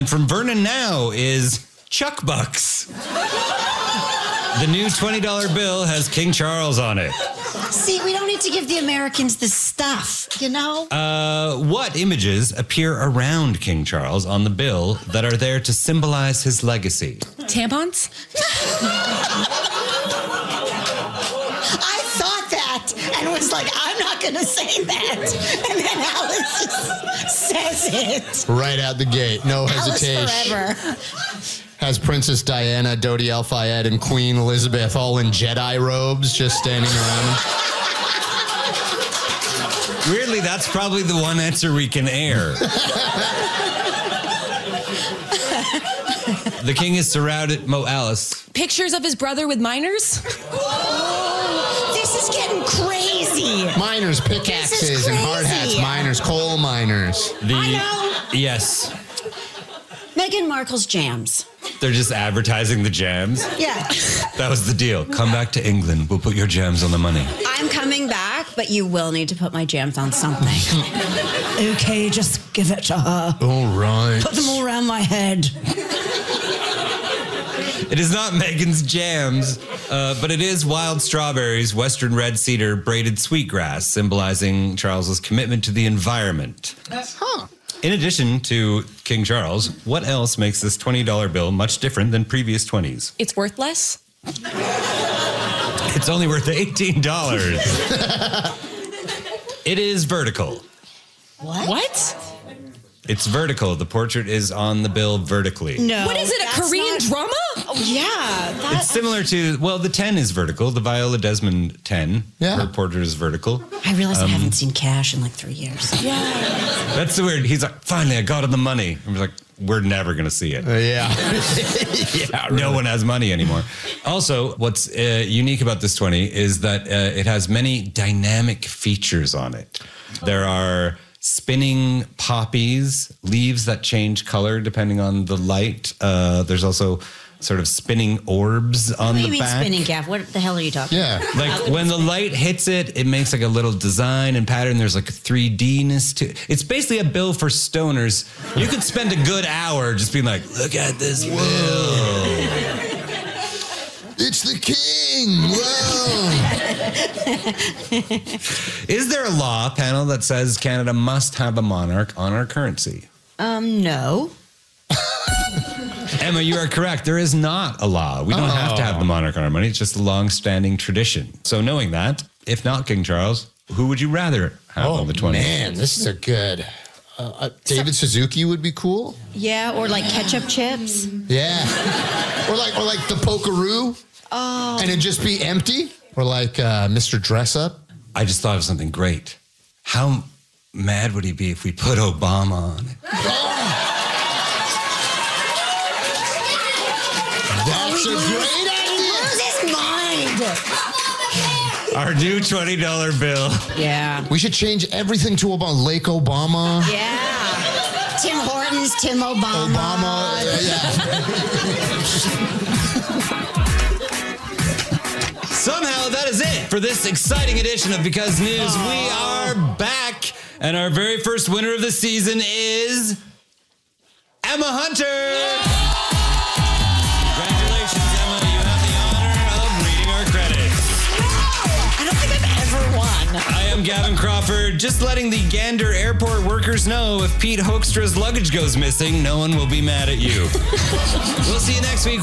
From Vernon now is Chuck Bucks. The new $20 bill has King Charles on it. See, we don't need to give the Americans the stuff, you know? What images appear around King Charles on the bill that are there to symbolize his legacy? Tampons? I thought that and was like, I'm not going to say that. And then Alice just says it. Right out the gate. No hesitation. Alice forever. Has Princess Diana, Dodi Al-Fayed, and Queen Elizabeth all in Jedi robes just standing around. Weirdly, that's probably the one answer we can air. The king is surrounded... Alice. Pictures of his brother with minors? This is getting crazy. Miners, pickaxes, and hard hats. Miners, coal miners. I know. Yes. Meghan Markle's jams. They're just advertising the jams. Yeah. That was the deal. Come back to England. We'll put your jams on the money. I'm coming back, but you will need to put my jams on something. Okay, just give it to her. All right. Put them all around my head. It is not Meghan's jams, but it is wild strawberries, western red cedar, braided sweetgrass, symbolizing Charles's commitment to the environment. Huh. In addition to King Charles, what else makes this $20 bill much different than previous 20s? It's worth less? It's only worth $18. It is vertical. What? It's vertical. The portrait is on the bill vertically. No. What is it, a Korean drama? Oh, yeah. It's similar to, well, the 10 is vertical. The Viola Desmond 10, her portrait is vertical. I realize I haven't seen cash in like 3 years. Yeah. That's the weird. He's like, finally, I got him the money. I was like, we're never going to see it. Yeah. Yeah, really. No one has money anymore. Also, what's unique about this 20 is that it has many dynamic features on it. There are spinning poppies, leaves that change color depending on the light. There's also sort of spinning orbs on the back. What do you mean spinning, Gav? What the hell are you talking about? Yeah. Like when the light hits it, it makes like a little design and pattern. There's like a 3D-ness to it. It's basically a bill for stoners. You could spend a good hour just being like, look at this bill. It's the king. Whoa. Is there a law, panel, that says Canada must have a monarch on our currency? No. Emma, you are correct. There is not a law. We don't have to have the monarch on our money. It's just a long-standing tradition. So knowing that, if not King Charles, who would you rather have on the 20? Man, this is a good... David Suzuki would be cool. Yeah, or like ketchup chips. Yeah. Or like the Pokeroo. Oh. And it'd just be empty. Or like Mr. Dress Up. I just thought of something great. How mad would he be if we put Obama on it? That's a great idea. Lose his mind. Our new $20 bill. Yeah. We should change everything to about Lake Obama. Yeah. Tim Hortons, Tim Obama. Somehow that is it for this exciting edition of Because News. We are back, and our very first winner of the season is Emma Hunter. Congratulations, Emma. You have the honor of reading our credits. I don't think I've ever won. I am Gavin Crawford, just letting the Gander airport workers know if Pete Hoekstra's luggage goes missing, no one will be mad at you. We'll see you next week.